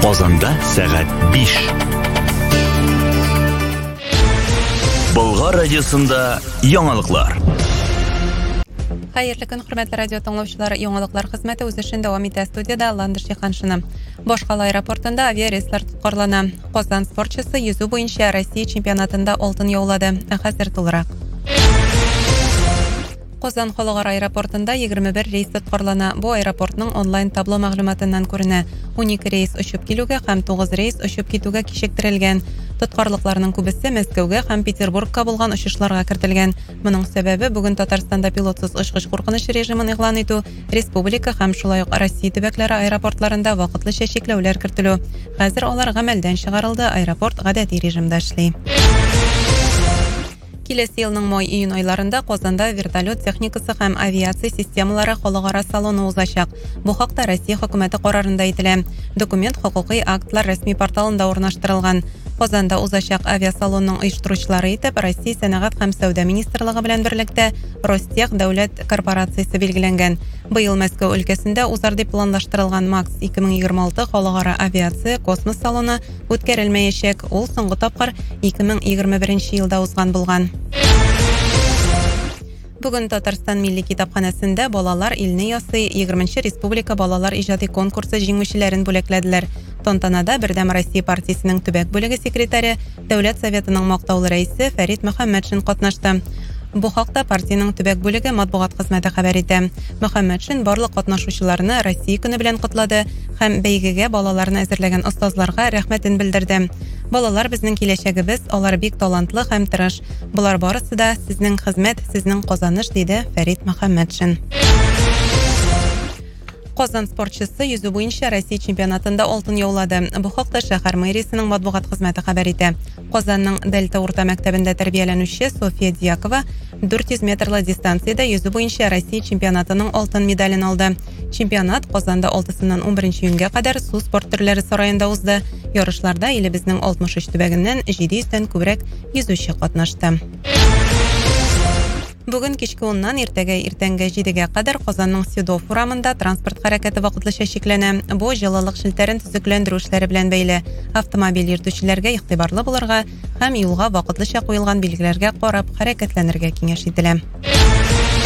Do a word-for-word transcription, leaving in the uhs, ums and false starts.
Казанда сәгать биш. Болгар радиосында яңалыклар. Хәерле көн, хөрмәтле радио тыңлаучылары, яңалыклар хезмәте үз эшен дәвам итә. Студияда Ландыш Шиханшина. Башкала аэропортында авиарейслар тоткарлана. Казан спортчысы йөзү буенча Россия чемпионатында алтын яулады. Хәзер тулырак. Казан халыкара аэропортында егерме бер рейс тоткарлана. Бу аэропортның онлайн табло мәгълүматыннан күренә. он ике рейс очып килүгә һәм тугыз рейс очып китүгә кичектерелгән. Тоткарлыкларның күбесе Мәскәүгә һәм Петербургка булган очышларга кертелгән. Моның сәбәбе бүген Татарстанда пилотсыз очкыч куркыныч режимын игълан итү, республика һәм шулай ук Россия төбәкләре аэропортларында вакытлыча чикләүләр кертелү. Хәзер алар гамәлдән чыгарылды, аэропорт гадәти режимда эшли. Киләсе елның май-июнь айларында Казанда вертолет техникасы һәм авиация системалары халыкара салоны узачак. Бу хакта Россия хөкүмәте карарында әйтелә. Документ хокукый актлар рәсми порталында урнаштырылган. Казанда узачак авиасалонның оештыручылары итеп Россия сәнәгать һәм сәүдә министрлыгы белән берлектә Ростех дәүләт корпорациясе билгеләнгән. Быел Мәскәү өлкәсендә узар дип планлаштырылган МАКС ике мең егерме алты халыкара авиация космос салоны үткәрелмәячәк. Ул соңгы тапкыр ике мең егерме беренче елда узган булган. Бүген Татарстан Милли китапханәсендә балалар илне ясый егерменче республика балалар иҗади конкурсы җиңүчеләрен бүләкләделәр. Тантанада Бердәм Россия партиясенең төбәк бүлеге секретаре, Дәүләт советының мактаулы рәисе Фәрит Мөхәммәтшин катнашты. Бу хакта партияның төбәк бүлеге матбугат хезмәте хәбәр итә. Мөхәммәтшин барлык катнашучыларны Россия көне белән котлады һәм бәйгегә балаларны әзерләгән остазларга рәхмәтен белдерде. Балалар безнең киләчәгебез, алар бик талантлы һәм тырыш. Булар барысы да сезнең хезмәт, сезнең казаныш, диде Фәрит Мөхәммәтшин. Казан спортчысы йөзү буенча Россия чемпионатында алтын яулады. Бу хакта шәһәр мэриясенең матбугат хезмәте хәбәр итә. Казанның Дельта урта мәктәбендә тәрбияләнүче София Дьякова дүрт йөз метрлы дистанциядә йөзү буенча Россия чемпионатының алтын медален алды. Чемпионат Казанда алтысыннан он беренче июньгә кадәр су спорт төрләре сараенда узды. Ярышларда илебезнең алтмыш үч төбәгеннән җиде йөздән күбрәк йөзүче катнашты. Бүген кичке уннан иртәгә иртәнгә җидегә кадәр Казанның Седов урамында транспорт хәрәкәте вакытлыча чикләнә. Бу җылылык шелтәрен төзекләндерү эшләре белән бәйле. Автомобиль йөртүчеләргә игътибарлы булырга һәм юлга вакытлыча куелган билгеләргә карап хәрәкәтләнергә киңәш ителә.